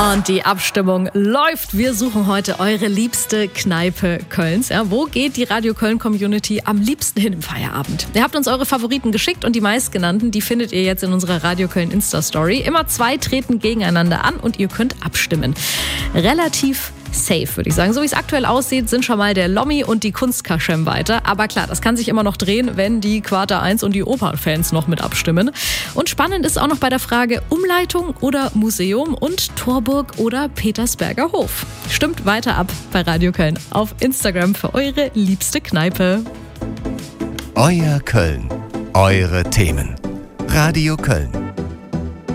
Und die Abstimmung läuft. Wir suchen heute eure liebste Kneipe Kölns. Ja, wo geht die Radio Köln Community am liebsten hin im Feierabend? Ihr habt uns eure Favoriten geschickt und die meistgenannten, die findet ihr jetzt in unserer Radio Köln Insta-Story. Immer 2 treten gegeneinander an und ihr könnt abstimmen. Relativ safe, würde ich sagen. So wie es aktuell aussieht, sind schon mal der Lommi und die Kunstkaschem weiter. Aber klar, das kann sich immer noch drehen, wenn die Quarter 1 und die Opernfans noch mit abstimmen. Und spannend ist auch noch bei der Frage Umleitung oder Museum und Torburg oder Petersberger Hof. Stimmt weiter ab bei Radio Köln auf Instagram für eure liebste Kneipe. Euer Köln, eure Themen. Radio Köln.